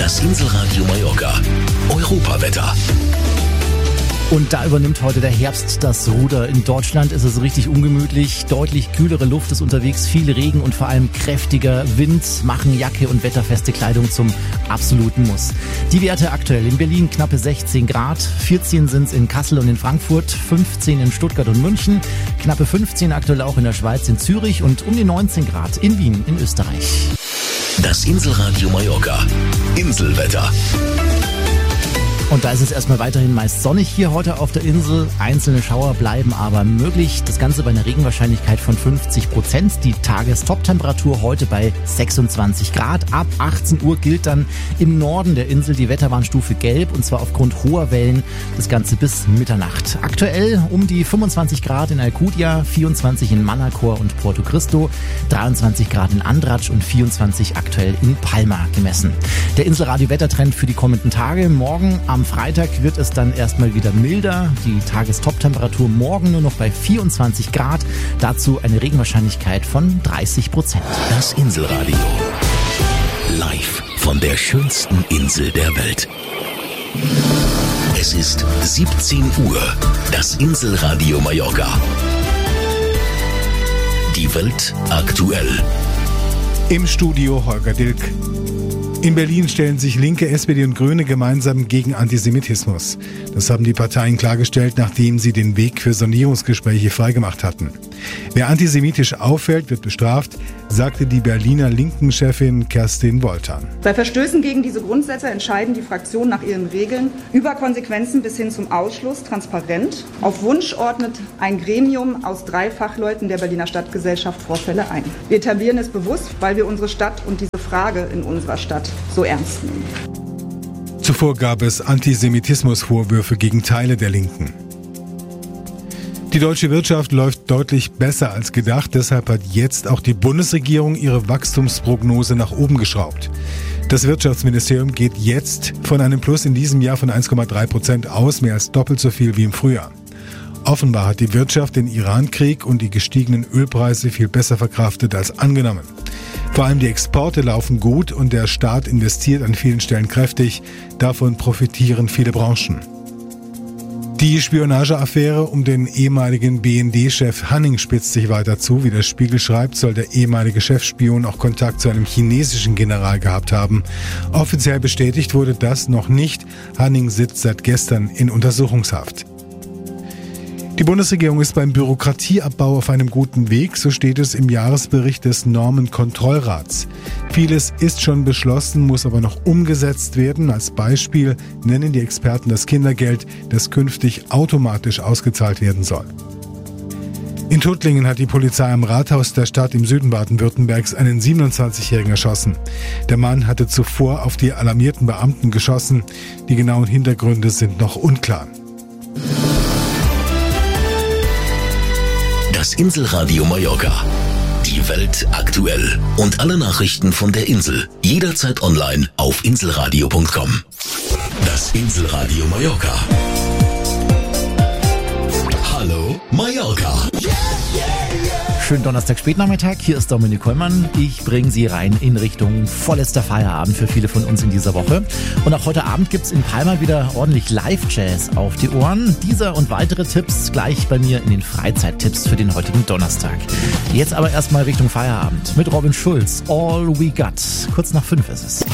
Das Inselradio Mallorca. Europawetter. Und da übernimmt heute der Herbst das Ruder. In Deutschland ist es richtig ungemütlich. Deutlich kühlere Luft ist unterwegs. Viel Regen und vor allem kräftiger Wind machen Jacke und wetterfeste Kleidung zum absoluten Muss. Die Werte aktuell: in Berlin knappe 16 Grad, 14 sind es in Kassel und in Frankfurt, 15 in Stuttgart und München, knappe 15 aktuell auch in der Schweiz, in Zürich und um die 19 Grad in Wien in Österreich. Das Inselradio Mallorca. Inselwetter. Und da ist es erstmal weiterhin meist sonnig hier heute auf der Insel. Einzelne Schauer bleiben aber möglich. Das Ganze bei einer Regenwahrscheinlichkeit von 50%. Die Tagestoptemperatur heute bei 26 Grad. Ab 18 Uhr gilt dann im Norden der Insel die Wetterwarnstufe Gelb. Und zwar aufgrund hoher Wellen. Das Ganze bis Mitternacht. Aktuell um die 25 Grad in Alcudia, 24 in Manacor und Porto Cristo, 23 Grad in Andratx und 24 aktuell in Palma gemessen. Der Inselradio-Wettertrend für die kommenden Tage. Morgen am Freitag wird es dann erstmal wieder milder. Die Tagestoptemperatur morgen nur noch bei 24 Grad. Dazu eine Regenwahrscheinlichkeit von 30%. Das Inselradio. Live von der schönsten Insel der Welt. Es ist 17 Uhr. Das Inselradio Mallorca. Die Welt aktuell. Im Studio Holger Dilk. In Berlin stellen sich Linke, SPD und Grüne gemeinsam gegen Antisemitismus. Das haben die Parteien klargestellt, nachdem sie den Weg für Sondierungsgespräche freigemacht hatten. Wer antisemitisch auffällt, wird bestraft, sagte die Berliner Linken-Chefin Kerstin Woltern. Bei Verstößen gegen diese Grundsätze entscheiden die Fraktionen nach ihren Regeln über Konsequenzen bis hin zum Ausschluss transparent. Auf Wunsch ordnet ein Gremium aus 3 Fachleuten der Berliner Stadtgesellschaft Vorfälle ein. Wir etablieren es bewusst, weil wir unsere Stadt und diese Frage in unserer Stadt so ernst nehmen. Zuvor gab es Antisemitismusvorwürfe gegen Teile der Linken. Die deutsche Wirtschaft läuft deutlich besser als gedacht. Deshalb hat jetzt auch die Bundesregierung ihre Wachstumsprognose nach oben geschraubt. Das Wirtschaftsministerium geht jetzt von einem Plus in diesem Jahr von 1,3% aus, mehr als doppelt so viel wie im Frühjahr. Offenbar hat die Wirtschaft den Iran-Krieg und die gestiegenen Ölpreise viel besser verkraftet als angenommen. Vor allem die Exporte laufen gut und der Staat investiert an vielen Stellen kräftig. Davon profitieren viele Branchen. Die Spionageaffäre um den ehemaligen BND-Chef Hanning spitzt sich weiter zu. Wie der Spiegel schreibt, soll der ehemalige Chefspion auch Kontakt zu einem chinesischen General gehabt haben. Offiziell bestätigt wurde das noch nicht. Hanning sitzt seit gestern in Untersuchungshaft. Die Bundesregierung ist beim Bürokratieabbau auf einem guten Weg, so steht es im Jahresbericht des Normenkontrollrats. Vieles ist schon beschlossen, muss aber noch umgesetzt werden. Als Beispiel nennen die Experten das Kindergeld, das künftig automatisch ausgezahlt werden soll. In Tuttlingen hat die Polizei am Rathaus der Stadt im Süden Baden-Württembergs einen 27-Jährigen erschossen. Der Mann hatte zuvor auf die alarmierten Beamten geschossen. Die genauen Hintergründe sind noch unklar. Das Inselradio Mallorca. Die Welt aktuell. Und alle Nachrichten von der Insel. Jederzeit online auf inselradio.com. Das Inselradio Mallorca. Hallo Mallorca. Schönen Donnerstag Spätnachmittag, hier ist Dominik Kollmann. Ich bringe Sie rein in Richtung vorletzter Feierabend für viele von uns in dieser Woche. Und auch heute Abend gibt's in Palma wieder ordentlich Live-Jazz auf die Ohren. Dieser und weitere Tipps gleich bei mir in den Freizeittipps für den heutigen Donnerstag. Jetzt aber erstmal Richtung Feierabend mit Robin Schulz. All We Got. Kurz nach 5 ist es.